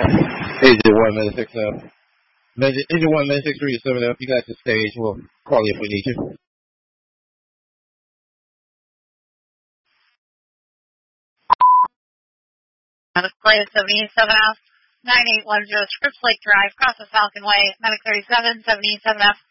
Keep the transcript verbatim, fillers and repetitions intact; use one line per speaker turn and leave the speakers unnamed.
Agent one, minute six F. Agent one, minute six three seven F. You got the stage. We'll call you if we need you.
Display seventy-seven F, nine eight one zero Scripps Lake Drive, across the Falcon Way, Medic thirty-seven, seventy-seven F.